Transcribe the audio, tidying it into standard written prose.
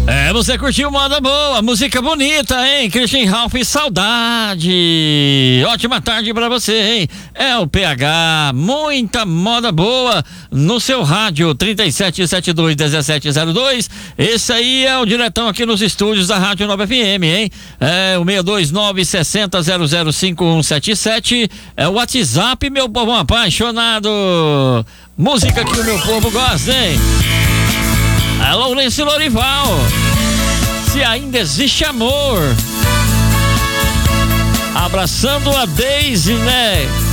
Você curtiu moda boa, música bonita, hein? Christian Ralph, Saudade. Ótima tarde pra você, hein? É o PH, muita moda boa no seu rádio 3772-1702. Esse aí é o diretão aqui nos estúdios da Rádio Nova FM, hein? É o 62960005177. É o WhatsApp, meu povo apaixonado. Música que o meu povo gosta, hein? Alô, Lourenço Lorival. Se ainda existe amor. Abraçando a Daisy, né?